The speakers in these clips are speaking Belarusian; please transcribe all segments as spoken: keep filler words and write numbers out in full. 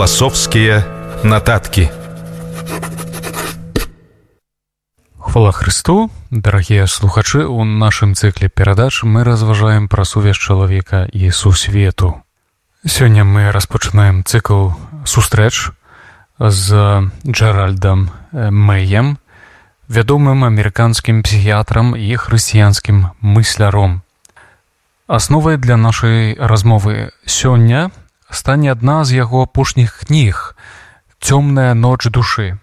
Філасофскія нататкі. Хвала Христу, дарагія слухачы, у нашым цыкле перадач мы разважаем пра сувязь чалавека і сусвету. Сёння мы распачынаем цыкл сустрэч з Джеральдам Мэем, вядомым амерыканскім псіхіятрам і хрысціянскім мысляром. Асновай для нашай размовы сёння стане адна з яго апошніх кніг «Цёмная ноч душы».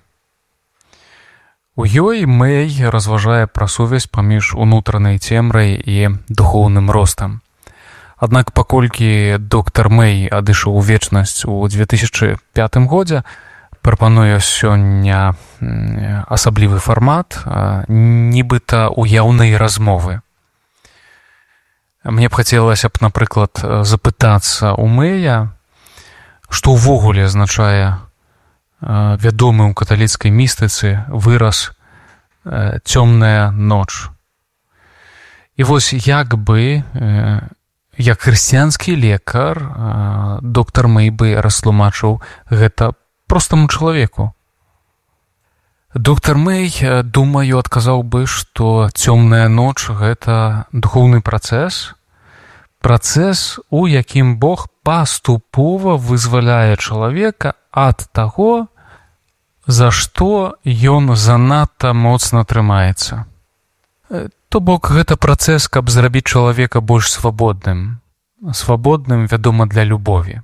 У ёй Мэй разважае пра сувязь паміж унутранай цемрай і духоўным ростам. Аднак паколькі доктар Мэй адышоў у вечнасць у две тысячы пятым годзе, прапануе сёння асаблівы фармат, нібыта уяўнай размовы. Мне б хацелася б, напрыклад, запытацца ў Мэя, што ўвогуле азначае вядомы ў каталіцкай містыцы выраз «цёмная ноч». І вось як бы, як хрысціянскі лекар, доктар Мэй бы растлумачыў гэта простаму чалавеку. Доктар Мэй, думаю, адказаў бы, што цёмная ноч – гэта духоўны працэс, працэс, у якім Бог паступова вызваляе чалавека ад таго, за што ён занадта моцна трымаецца. То бок, гэта працэс, каб зрабіць чалавека больш свабодным. Свабодным, вядома, для любові.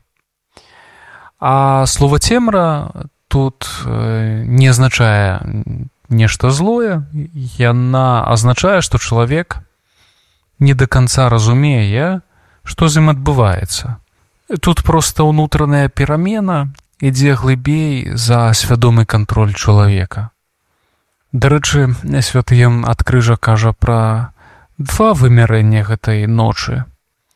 А слова «цемра» тут не азначае нешта злое, яна азначае, што чалавек не да канца разумее, што з ім адбываецца. Тут проста ўнутраная перамена ідзе глыбей за свядомы кантроль чалавека. Дарэчы, святы Ян ад крыжа кажа пра два вымярэння гэтай ночы.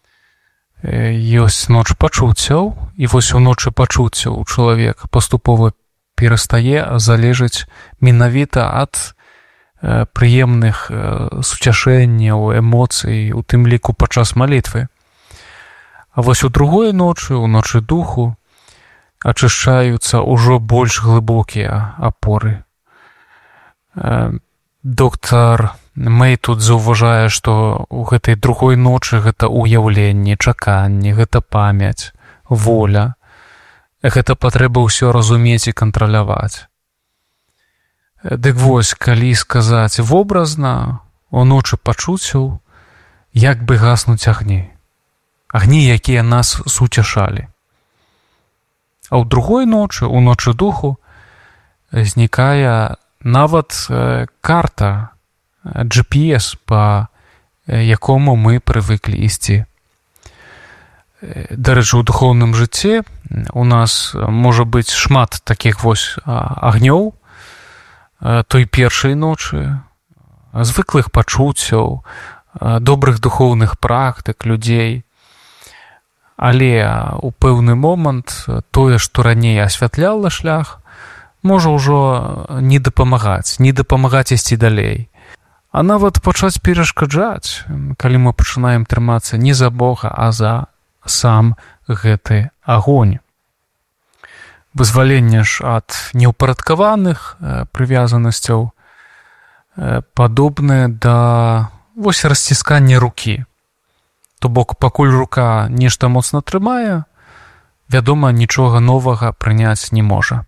Ёсць ноч пачуццяў, і вось у ночы пачуццяў чалавек паступова перастае залежыць менавіта ад э, прыемных э, суцяшэнняў, эмоцый, у тым ліку падчас малітвы. А вось у другой ночы, у ночы духу, ачышчаюцца ўжо больш глыбокія апоры. Э, доктар Мэй тут заўважае, што ў гэтай другой ночы гэта ўяўленне, чаканне, гэта памяць, воля. Гэта патрэба ўсё разумець і кантраляваць. Дык вось, калі сказаць вобразна, у ночы пачуццяў як бы гаснуць агні. Агні, якія нас суцяшалі. А ў другой ночы, у ночы духу, знікае нават карта, джи пі эс, па якому мы прывыклі ісці. Дарэчы, у духоўным жыцці у нас можа быць шмат такіх вось агнёў той першай ночы, звыклых пачуццяў, добрых духоўных практык людзей. Але у пэўны момант тое, што раней асвятляла шлях, можа ўжо не дапамагаць, не дапамагаць ісці далей. А нават пачаць перашкаджаць, калі мы пачынаем трымацца не за Бога, а за сам гэты агонь. Вызваленне ж ад неўпарадкаваных прывязанасцяў падобнае да вось расціскання рукі. То бок, пакуль рука нешта моцна трымае, вядома, нічога новага прыняць не можа.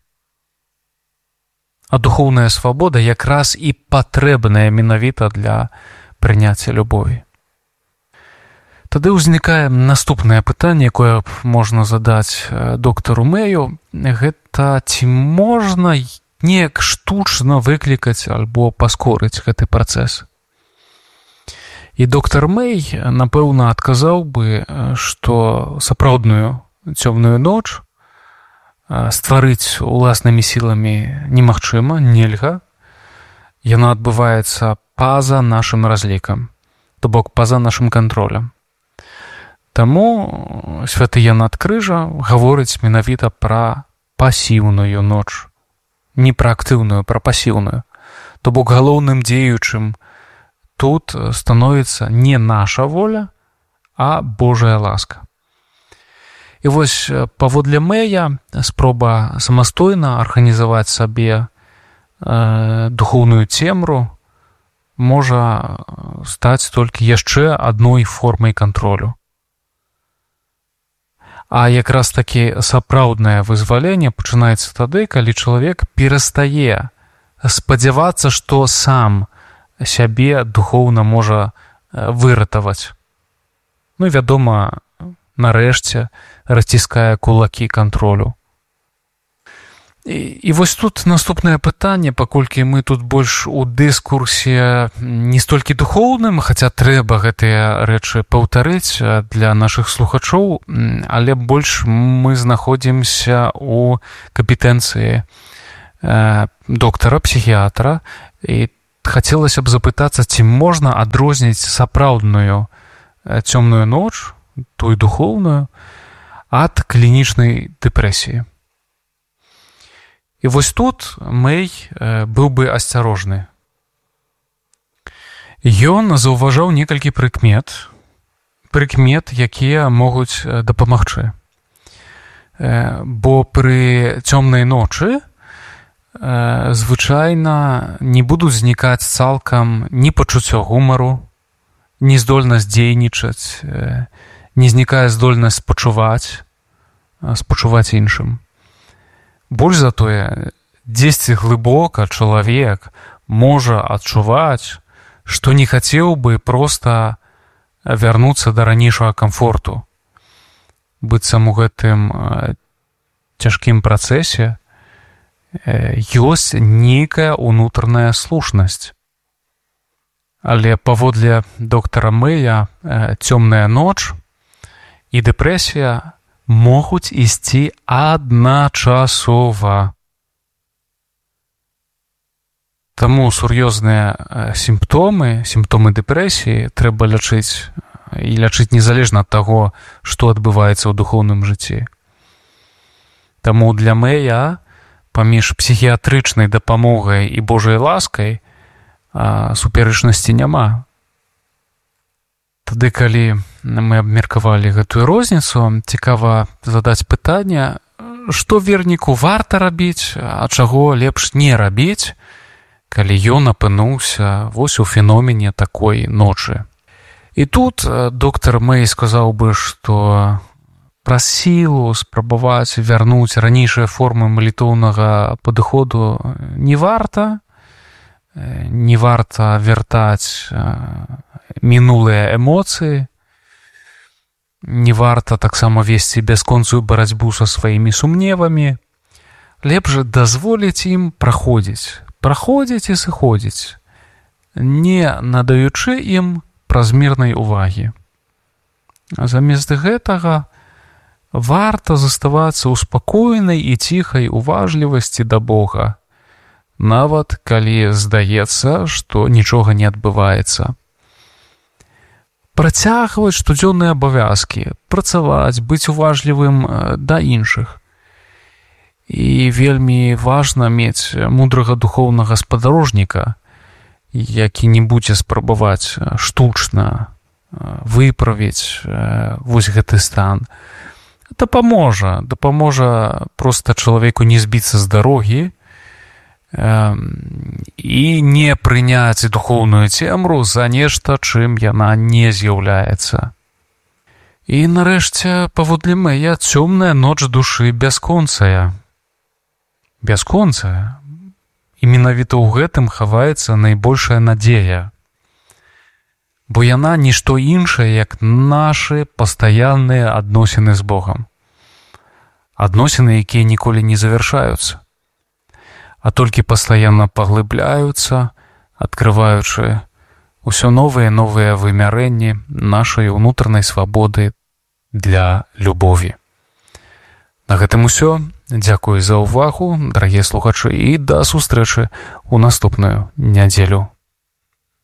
А духоўная свабода якраз і патрэбная менавіта для прыняцця любові. Тады ўзнікае наступнае пытанне, якое можна задаць доктару Мэю. Гэта ці можна неяк штучна выклікаць альбо паскорыць гэты працэс? І доктар Мэй, напэўна, адказаў бы, што сапраўдную цёмную ноч стварыць уласнымі сіламі немагчыма, нельга. Яна адбываецца па-за нашым разлікам, то бок па-за нашым кантролем. Таму святы Ян ад крыжа гаворыць менавіта пра пасіўную ноч. Не пра актыўную, пра пасіўную. То бок галоўным дзеючым тут становіцца не наша воля, а Божая ласка. І вось паводле Мэя спроба самастойна арганізаваць сабе э, духоўную цемру можа стаць толькі яшчэ адной формай кантролю. А якраз такі сапраўднае вызваленне пачынаецца тады, калі чалавек перастае спадзявацца, што сам сябе духоўна можа выратаваць. Ну, вядома, нарэшце расціскае кулакі кантролю. І, і вось тут наступнае пытанне, паколькі мы тут больш у дыскурсе не столькі духоўным, хаця трэба гэтыя рэчы паўтарыць для нашых слухачоў, але больш мы знаходзімся у кампетэнцыі э, доктара-псіхіятра, і хацелася б запытацца, ці можна адрозніць сапраўдную цёмную ноч, тую духоўную, ад клінічнай дэпрэсіі. І вось тут Мэй э, быў бы асцярожны. Ён заўважаў некалькі прыкмет, прыкмет, якія могуць дапамагчы. Э, бо пры цёмнай ночы э, звычайна не будуць знікаць цалкам ні пачуццё гумару, ні здольнасць дзейнічаць, э, не знікае здольнасць спачуваць, спачуваць іншым. Больш за тое, дзесьці глыбока чалавек можа адчуваць, што не хацеў бы проста вярнуцца да ранейшага камфорту. Быццам у гэтым цяжкім працэсе ёсць нейкая ўнутраная слушнасць. Але паводле доктара Мэя цёмная ноч і дэпрэсія могуць ісці адначасова. Таму сур'ёзныя сімптомы, сімптомы дэпрэсіі трэба лячыць і лячыць незалежна ад таго, што адбываецца ў духоўным жыцці. Таму для Мэя паміж псіхіятрычнай дапамогай і Божай ласкай супярэчнасці няма. Тады, калі мы абмеркавалі гэтую розніцу, цікава задаць пытанне, што верніку варта рабіць, а чаго лепш не рабіць, калі ён апынуўся вось у феномене такой ночы. І тут доктар Мэй сказаў бы, што праз сілу спрабаваць вярнуць ранейшыя формы малітоўнага падыходу не варта, не варта вяртаць мінулыя эмоцыі, не варта таксама весці бясконцую барацьбу са сваімі сумневамі. Лепш дазволіць ім праходзіць, праходзіць і сыходзіць, не надаючы ім празмернай увагі. А замест гэтага варта заставацца ў спакойнай і ціхай уважлівасці да Бога, нават калі здаецца, што нічога не адбываецца. Працягваць штодзённыя абавязкі, працаваць, быць уважлівым да іншых. І вельмі важна мець мудрага духоўнага спадарожніка, які не будзе спрабаваць штучна выправіць вось гэты стан. Дапаможа, дапаможа проста чалавеку не збіцца з дарогі, і не прыняць духоўную цемру за нешта, чым яна не з'яўляецца. І нарэшце, паводле Мэя, цёмная ноч душы бясконцая. Бясконцая. І менавіта ў гэтым хаваецца найбольшая надзея. Бо яна нішто іншае, як нашы пастаянныя адносіны з Богам. Адносіны, якія ніколі не завяршаюцца, а толькі пастаянна паглыбляюцца, адкрываючы ўсё новыя новыя вымярэнні нашай унутранай свабоды для любові. На гэтым усё. Дзякуй за ўвагу, дарагія слухачы, і да сустрэчы ў наступную нядзелю.